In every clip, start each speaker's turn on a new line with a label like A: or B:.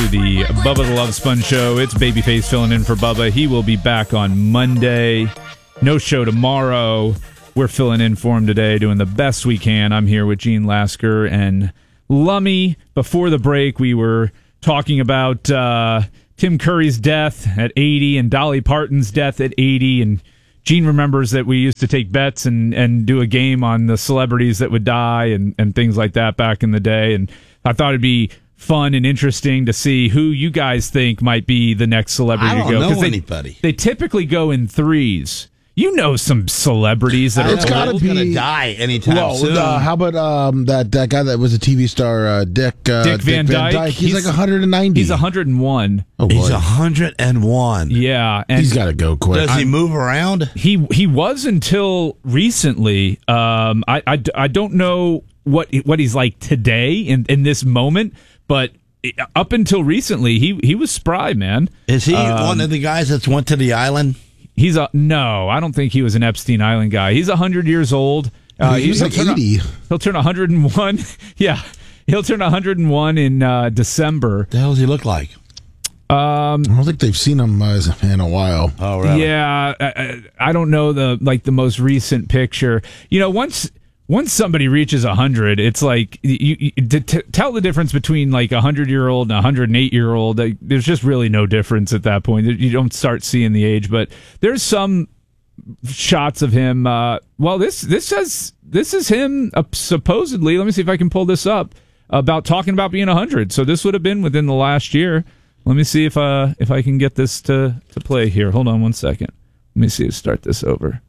A: the Bubba the Love Sponge Show. It's Babyface filling in for Bubba. He will be back on Monday. No show tomorrow. We're filling in for him today, doing the best we can. I'm here with Gene Lasker and Lummy. Before the break, we were talking about Tim Curry's death at 80 and Dolly Parton's death at 80, and Gene remembers that we used to take bets and do a game on the celebrities that would die and things like that back in the day. And I thought it'd be fun and interesting to see who you guys think might be the next celebrity to go.
B: I don't know anybody.
A: They typically go in threes. You know some celebrities that
B: it's got to be going to die anytime soon.
C: How about that guy that was a TV star, Dick
A: Van Dyke?
C: He's like 190.
A: He's 101.
C: Oh, boy.
B: He's 101.
A: Yeah, and
C: he's got to go quick.
B: Does he move around?
A: He was until recently. I don't know what he's like today in this moment, but up until recently, he was spry, man.
B: Is he one of the guys that's went to the island?
A: No, I don't think he was an Epstein Island guy. He's 100 years old.
C: He's like 80.
A: He'll turn 101. Yeah, he'll turn 101 in December.
B: What the hell does he look like?
C: I don't think they've seen him in a while.
B: Oh, really?
A: Yeah, I don't know the most recent picture. You know, once somebody reaches 100, it's like you tell the difference between like a 100-year-old and a 108-year-old. There's just really no difference at that point. You don't start seeing the age, but there's some shots of him. This is him supposedly. Let me see if I can pull this up about talking about being 100. So this would have been within the last year. Let me see if I can get this to play here. Hold on one second. Let me see. Start this over.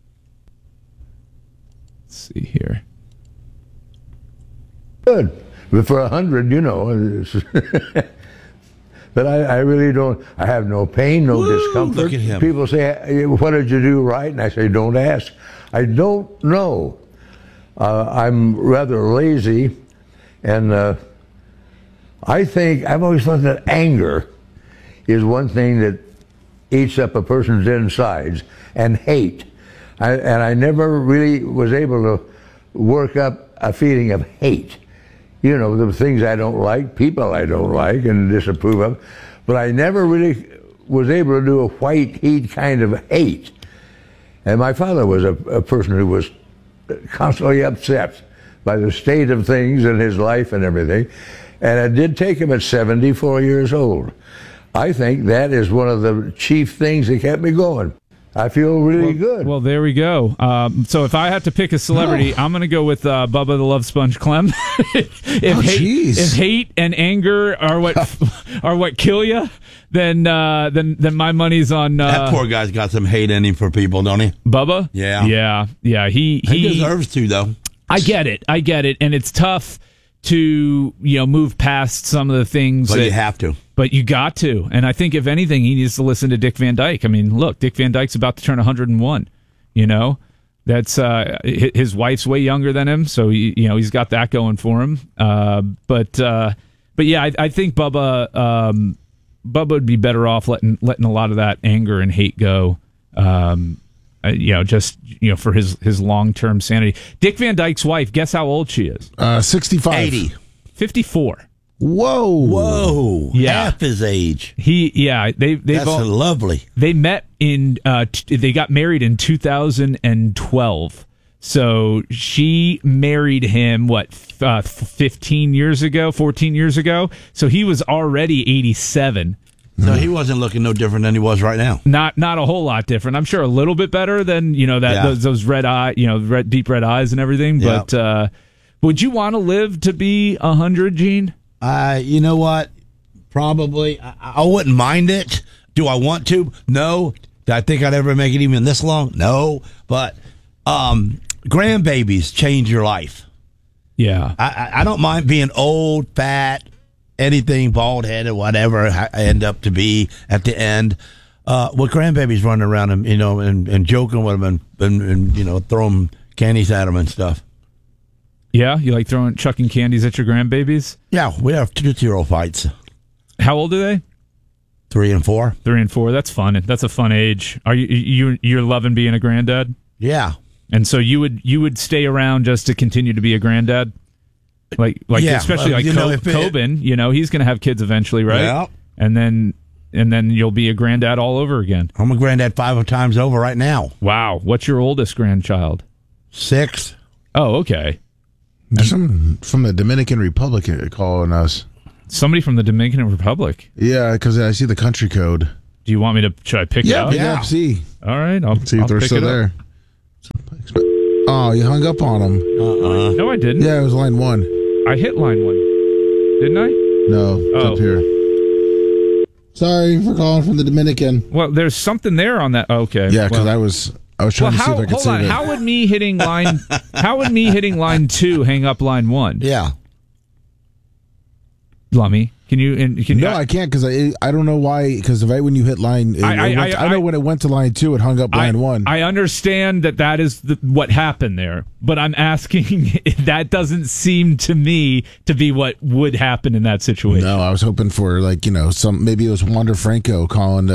A: See here.
D: Good, but for 100, you know. But I really don't. I have no pain, no discomfort.
B: Look at him.
D: People say, "What did you do right?" And I say, "Don't ask. I don't know. I'm rather lazy, and I think I've always thought that anger is one thing that eats up a person's insides, and hate. I never really was able to work up a feeling of hate. You know, the things I don't like, people I don't like and disapprove of. But I never really was able to do a white heat kind of hate. And my father was a person who was constantly upset by the state of things in his life and everything. And it did take him at 74 years old. I think that is one of the chief things that kept me going. I feel really good.
A: Well, there we go. So if I have to pick a celebrity, I'm going to go with Bubba the Love Sponge Clem. If hate and anger are what kill you, then my money's on.
B: That poor guy's got some hate in him for people, don't he?
A: Bubba?
B: Yeah.
A: He
B: deserves to, though.
A: I get it, and it's tough to move past some of the things.
B: But you have to.
A: But you got to. And I think, if anything, he needs to listen to Dick Van Dyke. I mean, look, Dick Van Dyke's about to turn 101. That's his wife's way younger than him, so he's got that going for him. But yeah, I think Bubba would be better off letting a lot of that anger and hate go. For his long-term sanity. Dick Van Dyke's wife, guess how old she is?
C: 65.
B: 80.
A: 54.
C: Whoa.
A: Yeah.
B: Half his age.
A: That's
B: lovely.
A: They met they got married in 2012. So she married him 14 years ago. So he was already 87.
B: So he wasn't looking no different than he was right now.
A: Not a whole lot different. I'm sure a little bit better than those red eye, deep red eyes and everything. But would you want to live to be 100, Gene?
B: You know what? Probably. I wouldn't mind it. Do I want to? No. Do I think I'd ever make it even this long? No. But grandbabies change your life.
A: Yeah.
B: I don't mind being old, fat, anything, bald-headed, whatever I end up to be at the end. With grandbabies running around and joking with them and throwing candies at them and stuff.
A: Yeah, you like chucking candies at your grandbabies?
B: Yeah, we have 2-year-old fights.
A: How old are they?
B: 3 and 4.
A: 3 and 4. That's fun. That's a fun age. Are you're loving being a granddad?
B: Yeah.
A: And so you would stay around just to continue to be a granddad? Like
B: Yeah,
A: especially like
B: you know, if it-
A: Coben, he's going to have kids eventually, right?
B: Yeah.
A: And then you'll be a granddad all over again.
B: I'm a granddad 5 times over right now.
A: Wow. What's your oldest grandchild?
B: 6.
A: Oh, okay.
C: There's some from the Dominican Republic calling us.
A: Somebody from the Dominican Republic.
C: Yeah, because I see the country code.
A: Do you want me to? Should I pick it up?
C: Pick it up, see.
A: All right. I'll
C: See if they're
A: pick
C: still
A: it up.
C: there. Oh, you hung up on them.
A: No, I didn't.
C: Yeah, it was line 1.
A: I hit line 1, didn't I?
C: No, it's
A: Oh.
C: up here. Sorry for calling from the Dominican.
A: Well, there's something there on that. Okay.
C: Yeah, because
A: well,
C: I was trying to see if I could
A: hold
C: save
A: on.
C: it.
A: How would me hitting line 2 hang up line 1?
B: Yeah.
A: Lummy, can you?
C: No, I can't because I don't know why. Because right when you hit line, I know when it went to line 2, it hung up line 1.
A: I understand that is what happened there, but I'm asking. That doesn't seem to me to be what would happen in that situation.
C: No, I was hoping for maybe it was Wander Franco calling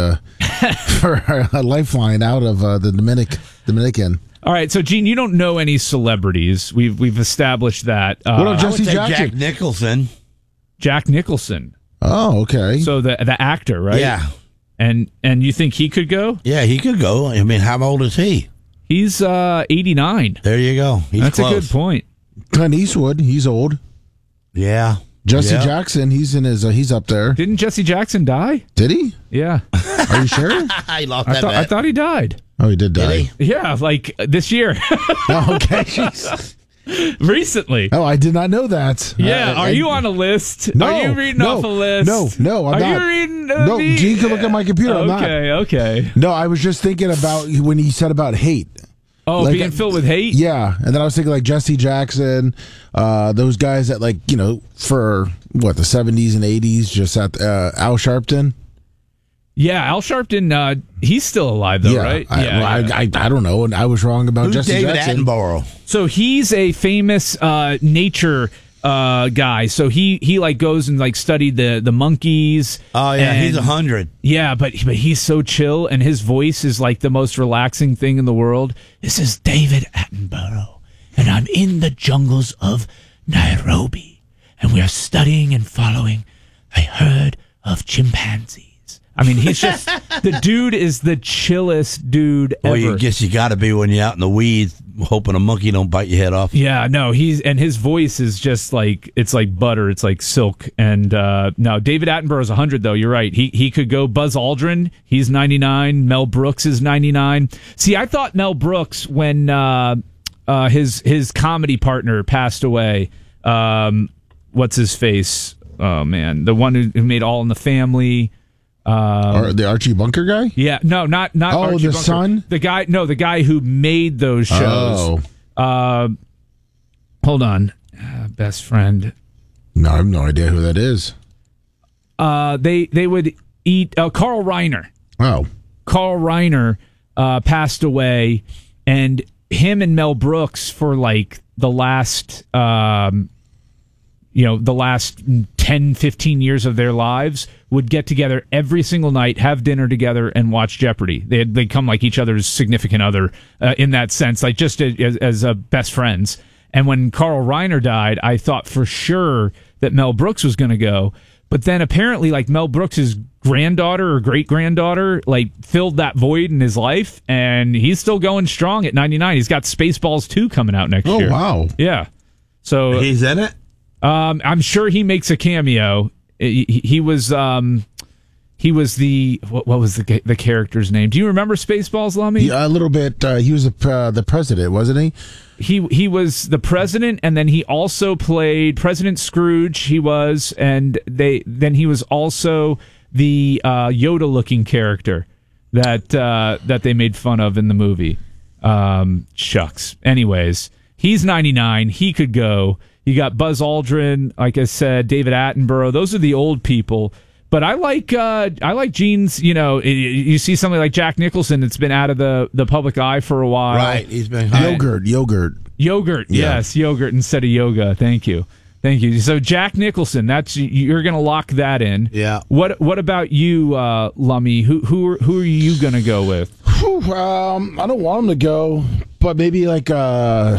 C: for a lifeline out of the Dominican.
A: All right, so Gene, you don't know any celebrities. We've established that.
C: What about
B: I would
C: Jesse
B: say
C: Jackson?
B: Jack Nicholson.
A: Jack Nicholson.
C: Oh, okay.
A: So the actor, right?
B: Yeah.
A: And you think he could go?
B: Yeah, he could go. I mean, how old is he?
A: He's 89.
B: There you go. He's
A: That's
B: close.
A: a good point.
C: Clint Eastwood, he's old.
B: Yeah.
C: Jesse
B: Yeah.
C: Jackson, he's up there.
A: Didn't Jesse Jackson die?
C: Did he?
A: Yeah.
C: Are you sure?
B: I lost
A: I
B: that
A: thought
B: bet.
A: he died.
C: Oh, he did die.
B: Did he?
A: Yeah, like this year.
C: Oh, okay. Jeez.
A: Recently.
C: Oh, I did not know that.
A: Yeah, are you on a list?
C: No,
A: Are you reading
C: no,
A: off a list?
C: No, I'm
A: are
C: not.
A: you reading?
C: No, Gene can look at my computer. I'm not.
A: Okay.
C: No, I was just thinking about when he said about hate.
A: Oh,
C: Like,
A: being filled with hate?
C: Yeah, and then I was thinking like Jesse Jackson, those guys that for what the 70s and 80s, just at Al Sharpton.
A: Yeah, Al Sharpton, he's still alive, though, right?
C: I don't know, and I was wrong about
B: Who's
C: Jesse
B: David
C: Jackson.
B: Attenborough?
A: So he's a famous nature guy. So he like goes and like studied the monkeys.
B: Oh, yeah,
A: and-
B: he's 100.
A: Yeah, but he's so chill, and his voice is like the most relaxing thing in the world. This is David Attenborough, and I'm in the jungles of Nairobi, and we are studying and following a herd of chimpanzees. I mean, he's just the dude is the chillest dude ever.
B: Well, you guess you got to be when you're out in the weeds, hoping a monkey don't bite your head off.
A: Yeah, no, his voice is just like it's like butter, it's like silk. And no, David Attenborough's 100 though. You're right. He could go. Buzz Aldrin, he's 99. Mel Brooks is 99. See, I thought Mel Brooks when his comedy partner passed away. What's his face? Oh man, the one who made All in the Family.
C: Or the Archie Bunker guy?
A: Yeah, no, not
C: Oh,
A: Archie
C: the
A: Bunker.
C: son?
A: The guy who made those shows.
C: Oh.
A: Hold on, best friend.
C: No, I have no idea who that is.
A: They would eat Carl Reiner.
C: Oh.
A: Carl Reiner passed away, and him and Mel Brooks for like the last the last 10, 15 years of their lives would get together every single night, have dinner together, and watch Jeopardy. They'd come like each other's significant other in that sense, like just as best friends. And when Carl Reiner died, I thought for sure that Mel Brooks was going to go. But then apparently, like Mel Brooks' granddaughter or great-granddaughter, like filled that void in his life, and he's still going strong at 99. He's got Spaceballs 2 coming out next year.
C: Oh, wow.
A: Yeah. So
B: He's in it?
A: I'm sure he makes a cameo. He was the what was the character's name? Do you remember Spaceballs, Lummy?
C: Yeah, a little bit. He was the president, wasn't he?
A: He was the president, and then he also played President Scrooge. He was, and then he was also the Yoda-looking character that they made fun of in the movie. Shucks. Anyways, he's 99. He could go. You got Buzz Aldrin, like I said, David Attenborough. Those are the old people. But I like Gene's. You see somebody like Jack Nicholson that's been out of the public eye for a while.
B: Right. He's been
C: Yogurt.
A: Yogurt,
C: Yeah.
A: yes, yogurt instead of yoga. Thank you. So Jack Nicholson, you're going to lock that in.
B: Yeah.
A: What about you, Lummy? Who are you going to go with?
C: Whew, I don't want him to go, but maybe like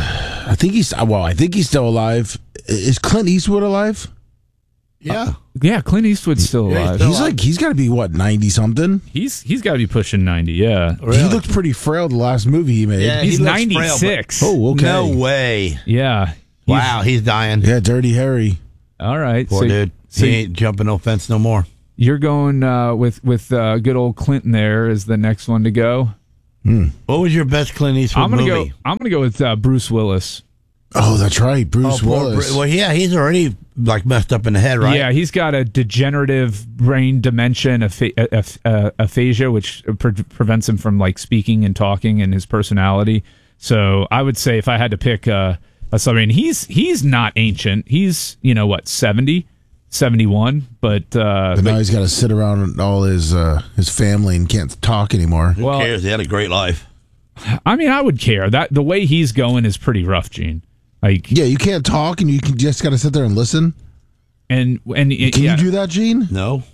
C: I think he's still alive. Is Clint Eastwood alive?
B: Yeah.
A: Yeah, Clint Eastwood's still
B: Yeah, he's
A: alive.
B: still
C: He's got to be what, 90 something.
A: He's got to be pushing 90. Yeah,
C: He looked pretty frail the last movie he made.
B: Yeah,
A: he's
B: he looks frail,
A: 96.
C: Oh, okay.
B: No way.
A: Yeah.
B: Wow, he's dying.
C: Yeah, Dirty Harry.
A: All right.
B: Poor dude.
A: So
B: He ain't jumping no fence no more.
A: you're going with good old Clinton there as the next one to go.
B: What was your best Clint Eastwood movie?
A: I'm gonna go with Bruce Willis.
C: Oh, that's right, Bruce
B: poor
C: Willis.
B: Well, yeah, he's already like messed up in the head, right?
A: Yeah, he's got a degenerative brain dementia and aphasia, which prevents him from like speaking and talking and his personality. So I would say if I had to pick a celebrity, he's not ancient. He's 70, 71, but
C: now he's got to sit around with all his family and can't talk anymore.
B: Who cares? He had a great life.
A: I mean, I would care. That the way he's going is pretty rough, Gene. Like,
C: Yeah, you can't talk and you can just got to sit there and listen.
A: and
C: Can you do that, Gene?
B: No.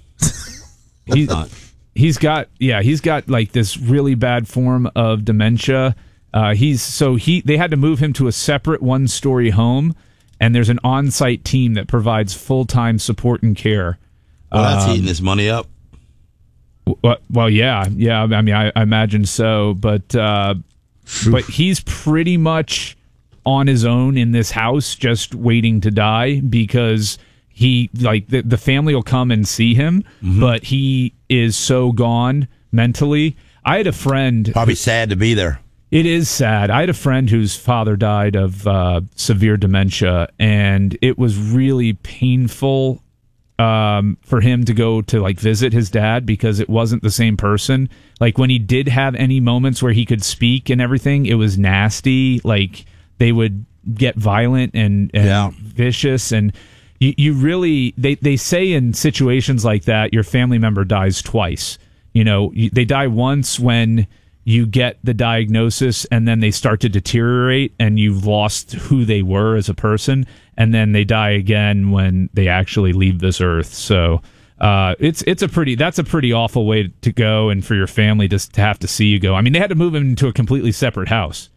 A: He's got like this really bad form of dementia. They had to move him to a separate one-story home, and there's an on-site team that provides full-time support and care.
B: Well, that's eating his money up.
A: Well, yeah. I mean, I imagine so, but he's pretty much on his own in this house, just waiting to die because he the family will come and see him, but he is so gone mentally. I had a friend.
B: Probably sad to be there.
A: It is sad. I had a friend whose father died of severe dementia, and it was really painful for him to go to like visit his dad because it wasn't the same person. Like when he did have any moments where he could speak and everything, it was nasty. Like they would get violent and vicious, and you really they say in situations like that your family member dies twice. They die once when you get the diagnosis and then they start to deteriorate and you've lost who they were as a person, and then they die again when they actually leave this earth. So that's a pretty awful way to go, and for your family just to have to see you go. I mean, they had to move him into a completely separate house.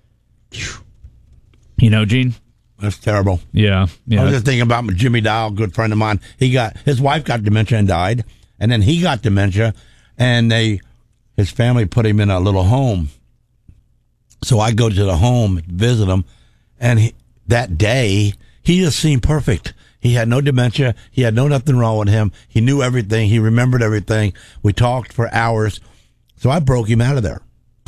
A: Gene?
B: That's terrible.
A: Yeah.
B: I was just thinking about Jimmy Dial, a good friend of mine. His wife got dementia and died, and then he got dementia, and his family put him in a little home. So I go to the home, visit him, and that day he just seemed perfect. He had no dementia. He had nothing wrong with him. He knew everything. He remembered everything. We talked for hours. So I broke him out of there.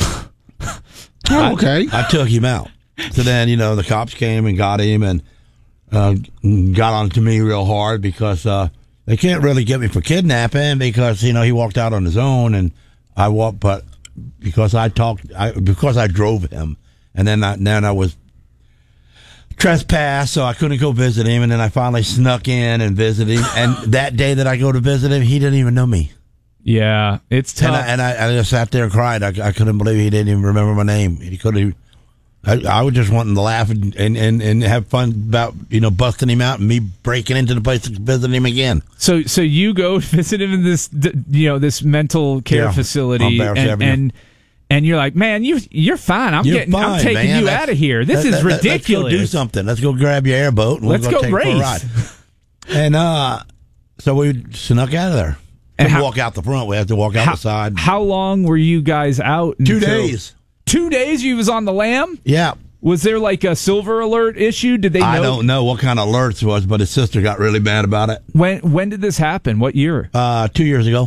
C: Okay.
B: I took him out. So then, the cops came and got him and got on to me real hard because they can't really get me for kidnapping because, he walked out on his own and I walked, but because I drove him, and then I was trespassed, so I couldn't go visit him, and then I finally snuck in and visited him, and that day that I go to visit him, he didn't even know me.
A: Yeah, it's tough.
B: And I just sat there and cried. I couldn't believe he didn't even remember my name. He couldn't. I was just wanting to laugh and have fun about busting him out and me breaking into the place to visit him again.
A: So you go visit him in this this mental care facility, and you're like, man, you're fine. I'm taking you out of here. This is ridiculous.
B: Let's go do something. Let's go grab your airboat and
A: let's go
B: take
A: race.
B: For a ride. And so we snuck out of there. And walk out the front. We have to walk out the side.
A: How long were you guys out?
B: 2 days.
A: 2 days you was on the lam?
B: Yeah.
A: Was there like a silver alert issue? Did they know?
B: I don't know what kind of alerts it was, but his sister got really mad about it.
A: When did this happen? What year?
B: 2 years ago.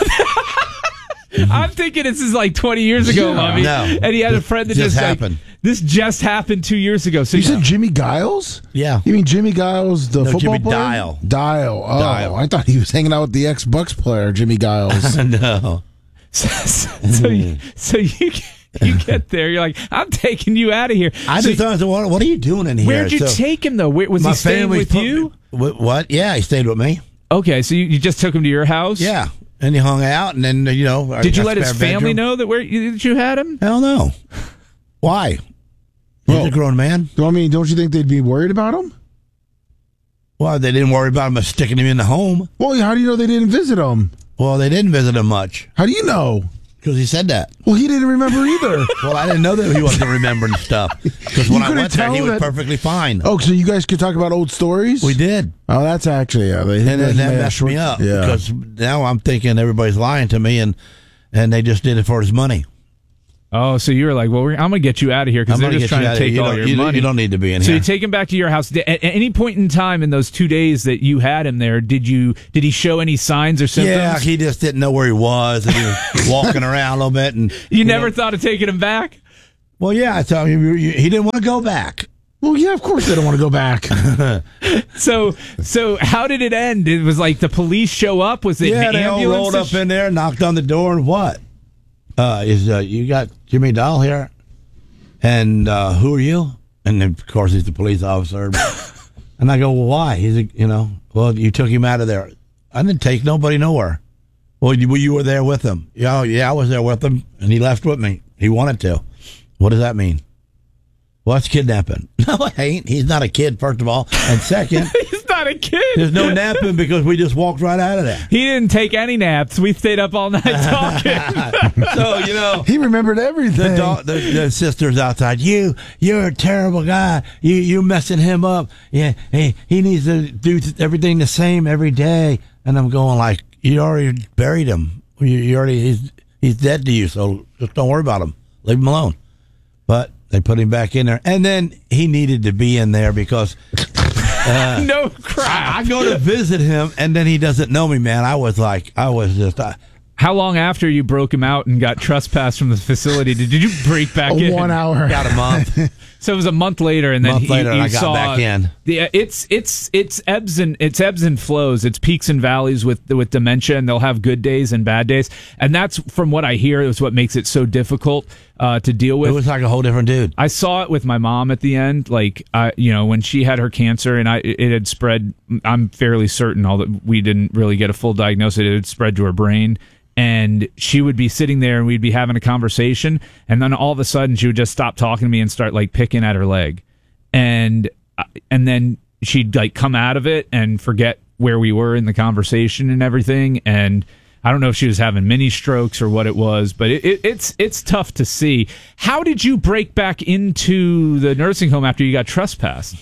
A: I'm thinking this is like 20 years ago, Lovey.
B: No.
A: And he had a friend that just
B: happened.
A: This just happened 2 years ago. So
C: you said Jimmy Giles?
B: Yeah.
C: You mean Jimmy Giles, the football
B: Jimmy
C: player?
B: Dial.
C: Oh,
B: Dial.
C: I thought he was hanging out with the ex-Bucks player, Jimmy Giles.
B: No.
A: So you get there, you're like, I'm taking you out of here.
B: I just thought, what are you doing in here?
A: Where'd you take him, though? Was he staying with you?
B: What? Yeah, he stayed with me.
A: Okay, so you just took him to your house?
B: Yeah. And he hung out, and then,
A: Did you let his family know that you had him?
B: Hell no. Why? He's a grown man.
C: I mean, don't you think they'd be worried about him?
B: Well, they didn't worry about him sticking him in the home.
C: Well, how do you know they didn't visit him?
B: Well, they didn't visit him much.
C: How do you know?
B: Because he said that.
C: Well, he didn't remember either.
B: Well, I didn't know that he wasn't remembering stuff. Because when
C: You
B: I
C: couldn't
B: went there, he
C: tell
B: was
C: that-
B: perfectly fine.
C: Oh, so you guys could talk about old stories?
B: We did.
C: Oh, that's actually, yeah.
B: And then that messed me up.
C: Yeah.
B: Because now I'm thinking everybody's lying to me, and they just did it for his money.
A: Oh, so you were like, well, I'm going to get you out of here because
B: I'm
A: they're
B: gonna
A: just
B: get you
A: trying
B: out
A: to
B: of here.
A: take
B: You
A: all
B: don't-
A: your
B: you-
A: money.
B: you don't need to be in
A: So
B: here.
A: you take him back to your house. At any point in time in those 2 days that you had him there, did he show any signs or symptoms?
B: Yeah, he just didn't know where he was, and he was walking around a little bit. And
A: you never thought of taking him back?
B: Well, yeah, I told him he didn't want to go back.
C: Well, yeah, of course they don't want to go back.
A: So how did it end? It was like the police show up? Was it
B: Yeah,
A: an
B: they all
A: ambulance?
B: rolled up in there, knocked on the door, and what? You got Jimmy Dahl here? And who are you? And then, of course, he's the police officer. And I go, well, why? He's, well, you took him out of there. I didn't take nobody nowhere. Well, you were there with him. Yeah, I was there with him, and he left with me. He wanted to. What does that mean? Well, that's kidnapping. No, it ain't. He's not a kid, first of all. And second,
A: He's not a kid.
B: there's no napping because we just walked right out of there.
A: He didn't take any naps. We stayed up all night talking.
B: So,
C: He remembered everything.
B: the sister's outside. You're a terrible guy. You messing him up. Yeah, he needs to do everything the same every day. And I'm going like, you already buried him. You already he's dead to you. So just don't worry about him. Leave him alone. But they put him back in there, and then he needed to be in there because
A: No crap.
B: I go to visit him, and then he doesn't know me, man. I was just.
A: How long after you broke him out and got trespassed from the facility did you break back in?
C: 1 hour.
B: Got a month.
A: So it was a month later, and then
B: Month later,
A: you
B: I got
A: saw
B: back in.
A: Yeah, it's ebbs and flows. It's peaks and valleys with dementia, and they'll have good days and bad days. And that's from what I hear is what makes it so difficult to deal with.
B: It was like a whole different dude.
A: I saw it with my mom at the end, like when she had her cancer and it had spread. I'm fairly certain, although we didn't really get a full diagnosis, it had spread to her brain. And she would be sitting there and we'd be having a conversation, and then all of a sudden she would just stop talking to me and start like picking at her leg, and then she'd like come out of it and forget where we were in the conversation and everything. And I don't know if she was having mini strokes or what it was, but it's tough to see. How did you break back into the nursing home after you got trespassed?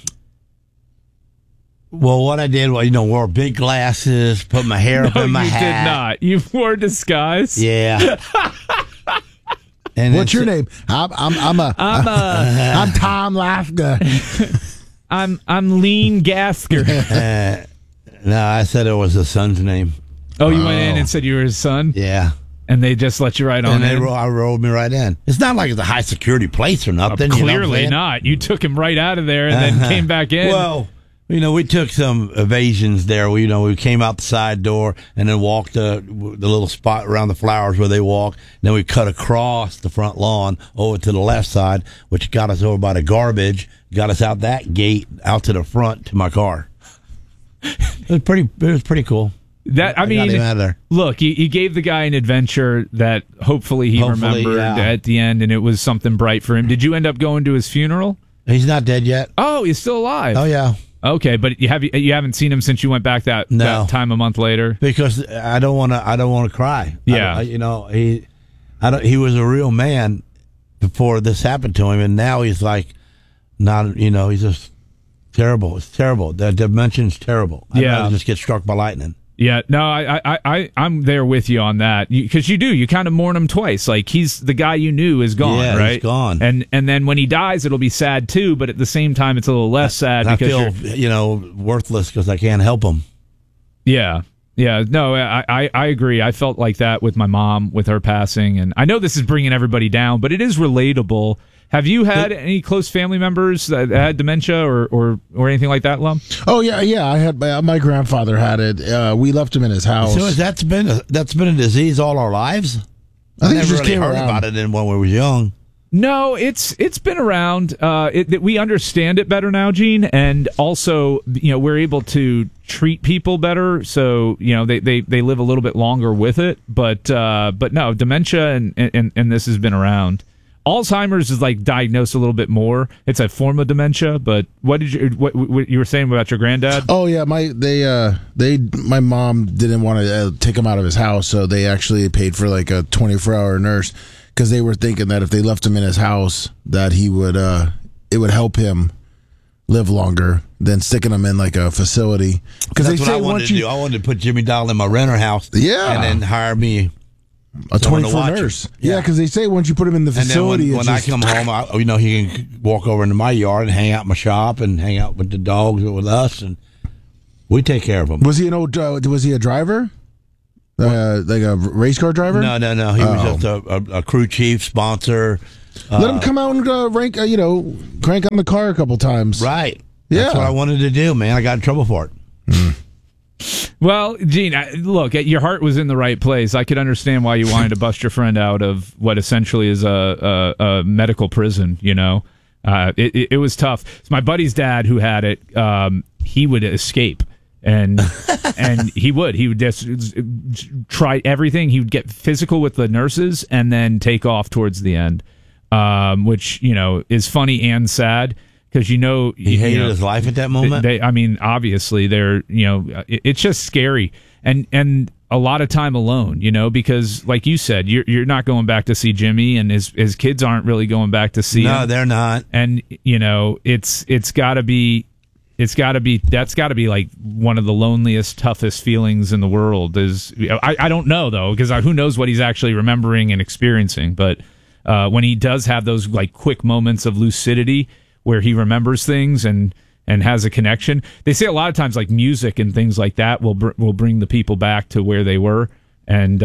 B: Well, what I did was, wore big glasses, put my hair up in my
A: you
B: hat.
A: did not. You wore a disguise.
B: Yeah. And
C: What's your name? I'm Tom Lafka.
A: I'm Lean Gasker.
B: No, I said it was the son's name.
A: Oh, you went in and said you were his son,
B: Yeah.
A: and they just let you right on
B: And
A: in.
B: I rolled me right in. It's not like it's a high security place or nothing. you know what I'm
A: Clearly
B: saying?
A: not. You took him right out of there and then came back in.
B: Well, we took some evasions there. We came out the side door and then walked the little spot around the flowers where they walk. Then we cut across the front lawn over to the left side, which got us over by the garbage, got us out that gate, out to the front to my car. It was pretty cool.
A: That I
B: got him out of there.
A: look, you gave the guy an adventure that hopefully he remembered
B: yeah.
A: at the end, and it was something bright for him. Did you end up going to his funeral?
B: He's not dead yet.
A: Oh, he's still alive.
B: Oh yeah.
A: Okay, but you haven't seen him since you went back that time a month later.
B: Because I don't want to cry.
A: Yeah.
B: He was a real man before this happened to him, and now he's like not. He's just terrible. It's terrible. The dimension's terrible. I'd rather just get struck by lightning.
A: Yeah, no, I'm there with you on that because you kind of mourn him twice. Like he's the guy you knew is gone,
B: Yeah,
A: right?
B: he's gone.
A: And then when he dies, it'll be sad too. But at the same time, it's a little less sad
B: I
A: because
B: feel worthless because I can't help him.
A: Yeah. No, I agree. I felt like that with my mom with her passing, and I know this is bringing everybody down, but it is relatable. Have you had any close family members that had dementia or anything like that, Lum?
C: Oh yeah. I had my grandfather had it. We left him in his house.
B: So that's been a disease all our lives.
C: I think it
B: never
C: just
B: really
C: came
B: heard
C: around.
B: about it when we were young.
A: No, it's been around. We understand it better now, Gene, and also we're able to treat people better. So they live a little bit longer with it. But no, dementia and this has been around. Alzheimer's is like diagnosed a little bit more. It's a form of dementia. But what you were saying about your granddad?
C: Oh yeah, my mom didn't want to take him out of his house, so they actually paid for like a 24-hour nurse because they were thinking that if they left him in his house, that he would it would help him live longer than sticking him in like a facility. Because
B: that's what I wanted to do. I wanted to put Jimmy Doll in my renter house,
C: yeah,
B: and then hire me
C: a 24 nurse. Yeah, because they say once you put him in the facility,
B: and then when I come home, he can walk over into my yard and hang out in my shop and hang out with the dogs with us, and we take care of him.
C: Was he was he a driver? Like a race car driver?
B: No. He was just a crew chief, sponsor.
C: Let him come out and crank on the car a couple times.
B: Right.
C: Yeah.
B: That's what I wanted to do, man. I got in trouble for it.
A: Well, Gene, look, your heart was in the right place. I could understand why you wanted to bust your friend out of what essentially is a medical prison. It was tough. So my buddy's dad, who had it, he would escape, and he would just try everything. He would get physical with the nurses and then take off towards the end, which is funny and sad. Because
B: he hated his life at that moment.
A: Obviously, it's just scary, and a lot of time alone. Because like you said, you're not going back to see Jimmy, and his kids aren't really going back to see him.
B: No, they're not.
A: And it's got to be like one of the loneliest, toughest feelings in the world. I don't know though, because who knows what he's actually remembering and experiencing. But when he does have those like quick moments of lucidity, where he remembers things and has a connection. They say a lot of times like music and things like that will bring the people back to where they were and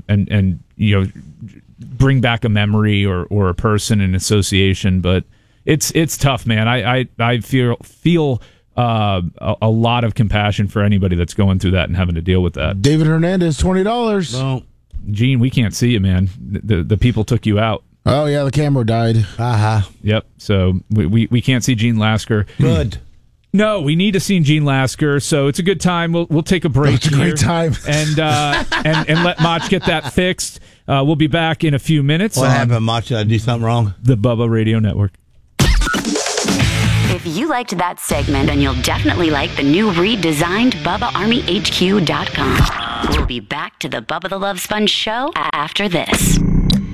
A: bring back a memory or a person, an association. But it's tough, man. I feel a lot of compassion for anybody that's going through that and having to deal with that.
C: David Hernandez, $20.
B: No,
A: Gene, we can't see you, man. The people took you out.
C: Oh, yeah, the camera died.
A: Yep. So we can't see Gene Lasker.
B: Good.
A: No, we need to see Gene Lasker, so it's a good time. We'll take a break.
C: It's a great time.
A: And let Mach get that fixed. We'll be back in a few minutes.
B: What happened, Mach? Did I do something wrong?
A: The Bubba Radio Network.
E: If you liked that segment, then you'll definitely like the new redesigned BubbaArmyHQ.com. We'll be back to the Bubba the Love Sponge show after this.